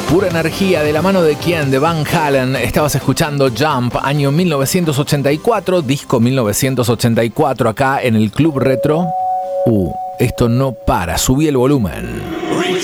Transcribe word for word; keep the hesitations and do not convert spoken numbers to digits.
Pura energía, ¿de la mano de quién? De Van Halen. Estabas escuchando Jump, año mil novecientos ochenta y cuatro, disco mil novecientos ochenta y cuatro, acá en el Club Retro. Uh, esto no para, subí el volumen.